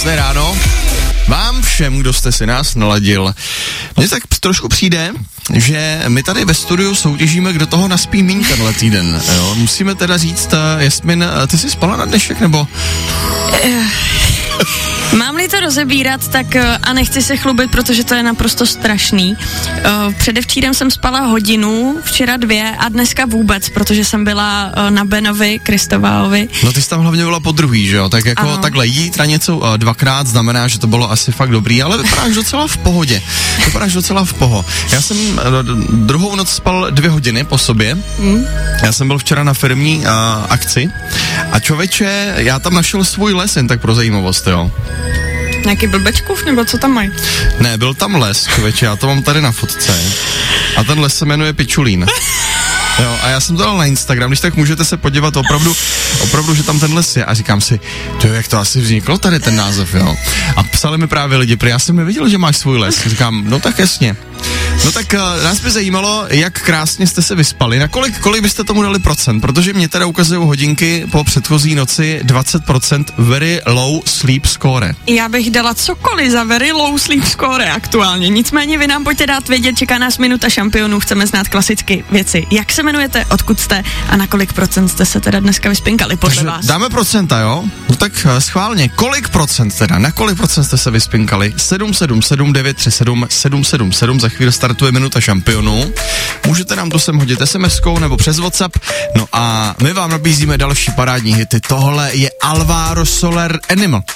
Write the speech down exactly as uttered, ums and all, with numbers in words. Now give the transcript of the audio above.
krásné ráno vám všem, kdo jste si nás naladil. Mně tak trošku přijde, že my tady ve studiu soutěžíme, kdo toho naspí míň tenhle týden. Jo? Musíme teda říct, Jasmin, ty jsi spala na dnešek, nebo? Mám-li to rozebírat, tak a nechci se chlubit, protože to je naprosto strašný. Předevčírem jsem spala hodinu, včera dvě a dneska vůbec, protože jsem byla na Benovi, Kristoválovi. No ty jsi tam hlavně byla po druhý, že jo? Tak jako ano. Takhle jít na něco dvakrát znamená, že to bylo asi fakt dobrý, ale vypadáš docela v pohodě. Vypadáš docela v poho. Já jsem druhou noc spal dvě hodiny po sobě. Hmm. Já jsem byl včera na firmní uh, akci a člověče, já tam našel svůj les, jen tak pro zajímavost, jo. Nějaký blbečkův, nebo co tam mají? Ne, byl tam les, člověče, já to mám tady na fotce. A ten les se jmenuje Pičulín. Jo, a já jsem to dal na Instagram, když tak můžete se podívat opravdu, opravdu, že tam ten les je. A říkám si, to jak to asi vzniklo tady ten název, jo. A psali mi právě lidi, protože já jsem nevěděl, že máš svůj les. Říkám, no tak jasně. No tak uh, nás by zajímalo, jak krásně jste se vyspali. Na kolik, kolik byste tomu dali procent? Protože mě teda ukazují hodinky po předchozí noci dvacet procent very low sleep score. Já bych dala cokoliv za very low sleep score aktuálně. Nicméně vy nám pojďte dát vědět, čeká nás minuta šampionů, chceme znát klasicky věci. Jak se jmenujete, odkud jste a na kolik procent jste se teda dneska vyspinkali podle Takže vás? Dáme procenta, jo? No tak uh, schválně, kolik procent teda, na kolik procent jste se vyspinkali? sedm sedm sedm devět tři sedm sedm sedm sedm, za chvíli startuje minuta šampionů. Můžete nám to sem hodit es em eskou nebo přes WhatsApp. No a my vám nabízíme další parádní hity. Tohle je Alvaro Soler Animal.